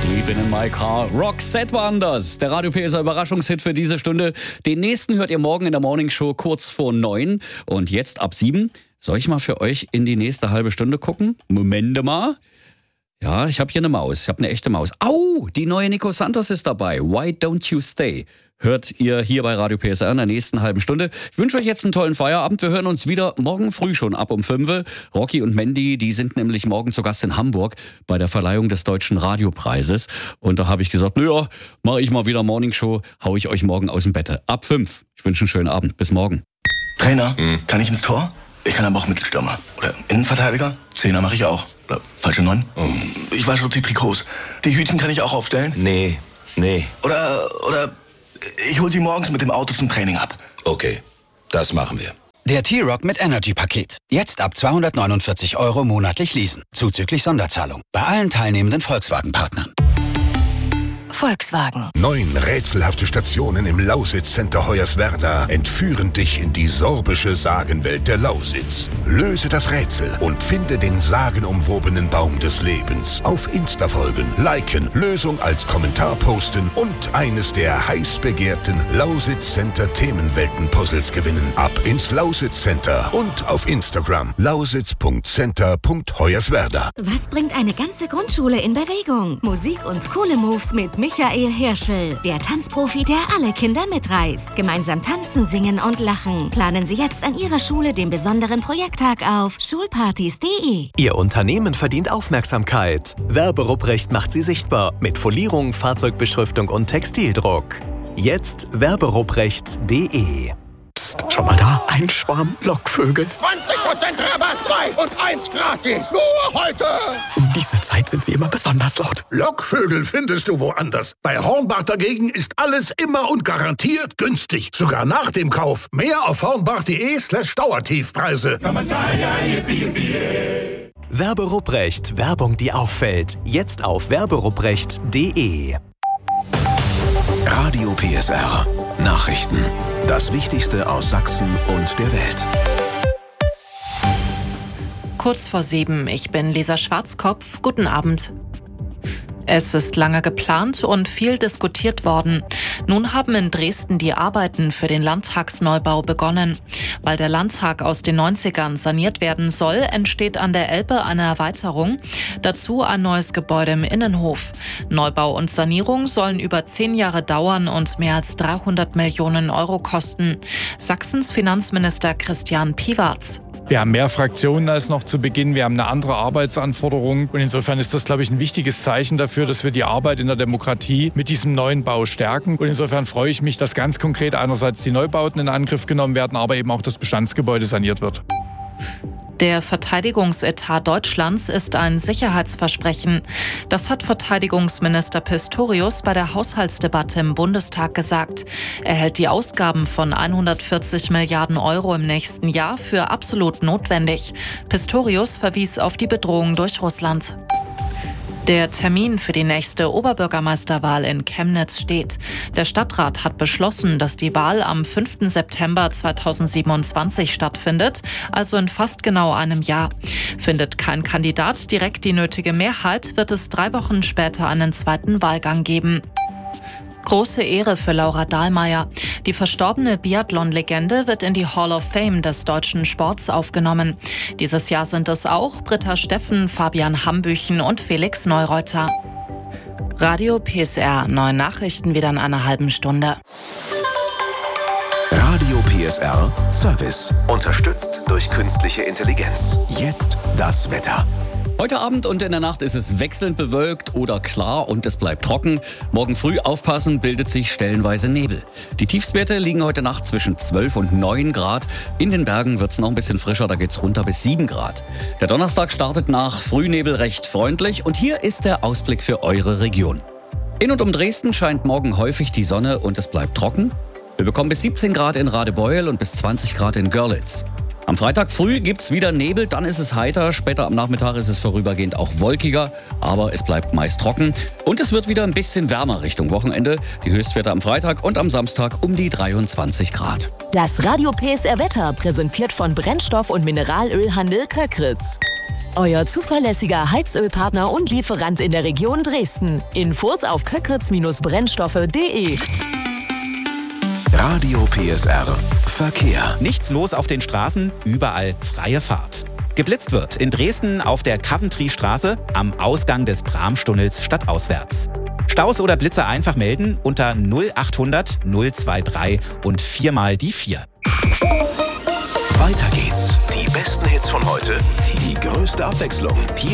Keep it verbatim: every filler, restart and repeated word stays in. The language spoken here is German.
Sleeping in my car. Roxette war das. Der Radio P S R Überraschungshit für diese Stunde. Den nächsten hört ihr morgen in der Morning Show kurz vor neun. Und jetzt ab sieben. Soll ich mal für euch in die nächste halbe Stunde gucken? Moment mal. Ja, ich habe hier eine Maus. Ich habe eine echte Maus. Au, die neue Nico Santos ist dabei. Why Don't You Stay? Hört ihr hier bei Radio P S R in der nächsten halben Stunde. Ich wünsche euch jetzt einen tollen Feierabend. Wir hören uns wieder morgen früh schon ab um fünf. Rocky und Mandy, die sind nämlich morgen zu Gast in Hamburg bei der Verleihung des Deutschen Radiopreises. Und da habe ich gesagt, naja, mache ich mal wieder Morning Show, hau ich euch morgen aus dem Bett. Ab fünf. Ich wünsche einen schönen Abend. Bis morgen. Trainer, hm. kann ich ins Tor? Ich kann aber auch Mittelstürmer. Oder Innenverteidiger. Zehner mache ich auch. Oder falsche Neun. Oh. Ich wasche auch die Trikots. Die Hütchen kann ich auch aufstellen? Nee, nee. Oder, oder ich hol sie morgens mit dem Auto zum Training ab. Okay, das machen wir. Der T-Rock mit Energy-Paket. Jetzt ab zweihundertneunundvierzig Euro monatlich leasen. Zuzüglich Sonderzahlung. Bei allen teilnehmenden Volkswagen-Partnern. Volkswagen. Neun rätselhafte Stationen im Lausitz-Center Hoyerswerda entführen dich in die sorbische Sagenwelt der Lausitz. Löse das Rätsel und finde den sagenumwobenen Baum des Lebens. Auf Insta folgen, liken, Lösung als Kommentar posten und eines der heiß begehrten Lausitz-Center Themenwelten-Puzzles gewinnen. Ab ins Lausitz-Center und auf Instagram lausitz punkt center punkt hoyerswerda. Was bringt eine ganze Grundschule in Bewegung? Musik und coole Moves mit Michael Hirschl, der Tanzprofi, der alle Kinder mitreißt. Gemeinsam tanzen, singen und lachen. Planen Sie jetzt an Ihrer Schule den besonderen Projekttag auf schulpartys punkt de. Ihr Unternehmen verdient Aufmerksamkeit. Werberuprecht macht Sie sichtbar mit Folierung, Fahrzeugbeschriftung und Textildruck. Jetzt werberuprecht punkt de. Psst, schau mal da, ein Schwarm Lockvögel. zwanzig Prozent Rabatt, zwei und eins gratis. Nur heute. Um diese Zeit sind sie immer besonders laut. Lockvögel findest du woanders. Bei Hornbach dagegen ist alles immer und garantiert günstig. Sogar nach dem Kauf. Mehr auf hornbach punkt de slash Dauertiefpreise. Werberuprecht, Werbung, die auffällt. Jetzt auf werberuprecht punkt de. Radio P S R. Nachrichten. Das Wichtigste aus Sachsen und der Welt. Kurz vor sieben, ich bin Lisa Schwarzkopf. Guten Abend. Es ist lange geplant und viel diskutiert worden. Nun haben in Dresden die Arbeiten für den Landtagsneubau begonnen. Weil der Landtag aus den neunzigern saniert werden soll, entsteht an der Elbe eine Erweiterung. Dazu ein neues Gebäude im Innenhof. Neubau und Sanierung sollen über zehn Jahre dauern und mehr als dreihundert Millionen Euro kosten. Sachsens Finanzminister Christian Piwarz. Wir haben mehr Fraktionen als noch zu Beginn. Wir haben eine andere Arbeitsanforderung. Und insofern ist das, glaube ich, ein wichtiges Zeichen dafür, dass wir die Arbeit in der Demokratie mit diesem neuen Bau stärken. Und insofern freue ich mich, dass ganz konkret einerseits die Neubauten in Angriff genommen werden, aber eben auch das Bestandsgebäude saniert wird. Der Verteidigungsetat Deutschlands ist ein Sicherheitsversprechen. Das hat Verteidigungsminister Pistorius bei der Haushaltsdebatte im Bundestag gesagt. Er hält die Ausgaben von hundertvierzig Milliarden Euro im nächsten Jahr für absolut notwendig. Pistorius verwies auf die Bedrohung durch Russland. Der Termin für die nächste Oberbürgermeisterwahl in Chemnitz steht. Der Stadtrat hat beschlossen, dass die Wahl am fünften September zweitausendsiebenundzwanzig stattfindet, also in fast genau einem Jahr. Findet kein Kandidat direkt die nötige Mehrheit, wird es drei Wochen später einen zweiten Wahlgang geben. Große Ehre für Laura Dahlmeier. Die verstorbene Biathlon-Legende wird in die Hall of Fame des deutschen Sports aufgenommen. Dieses Jahr sind es auch Britta Steffen, Fabian Hambüchen und Felix Neureuter. Radio P S R, neue Nachrichten wieder in einer halben Stunde. Radio P S R Service. Unterstützt durch künstliche Intelligenz. Jetzt das Wetter. Heute Abend und in der Nacht ist es wechselnd bewölkt oder klar und es bleibt trocken. Morgen früh aufpassen, bildet sich stellenweise Nebel. Die Tiefstwerte liegen heute Nacht zwischen zwölf und neun Grad. In den Bergen wird es noch ein bisschen frischer, da geht's runter bis sieben Grad. Der Donnerstag startet nach Frühnebel recht freundlich und hier ist der Ausblick für eure Region. In und um Dresden scheint morgen häufig die Sonne und es bleibt trocken. Wir bekommen bis siebzehn Grad in Radebeul und bis zwanzig Grad in Görlitz. Am Freitag früh gibt's wieder Nebel, dann ist es heiter. Später am Nachmittag ist es vorübergehend auch wolkiger, aber es bleibt meist trocken. Und es wird wieder ein bisschen wärmer Richtung Wochenende. Die Höchstwerte am Freitag und am Samstag um die dreiundzwanzig Grad. Das Radio P S R Wetter präsentiert von Brennstoff- und Mineralölhandel Köckritz. euer zuverlässiger Heizölpartner und Lieferant in der Region Dresden. Infos auf köckritz Brennstoffe punkt de. Radio P S R Verkehr. Nichts los auf den Straßen, überall freie Fahrt. Geblitzt wird in Dresden auf der Coventry-Straße am Ausgang des Bramstunnels stadtauswärts. Staus oder Blitze einfach melden unter null achthundert null dreiundzwanzig und viermal die vier. Weiter geht's. Die besten Hits von heute, die größte Abwechslung. Hier